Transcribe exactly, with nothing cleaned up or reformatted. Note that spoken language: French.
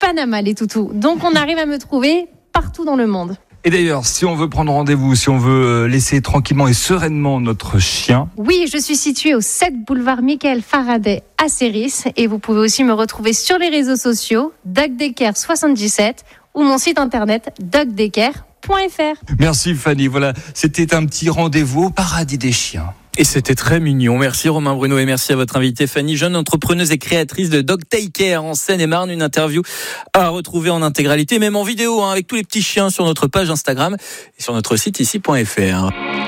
Panama, les toutous. Donc, on arrive à me trouver partout dans le monde. Et d'ailleurs, si on veut prendre rendez-vous, si on veut laisser tranquillement et sereinement notre chien... Oui, je suis située au sept boulevard Michael Faraday à Séris. Et vous pouvez aussi me retrouver sur les réseaux sociaux, Doc Decker soixante-dix-sept, ou mon site internet doc decker point f r. Merci Fanny, voilà, c'était un petit rendez-vous au paradis des chiens. Et c'était très mignon. Merci Romain Bruno et merci à votre invitée Fanny, jeune entrepreneuse et créatrice de Dog Take Care en Seine-et-Marne. Une interview à retrouver en intégralité, même en vidéo, hein, avec tous les petits chiens sur notre page Instagram et sur notre site ici point f r.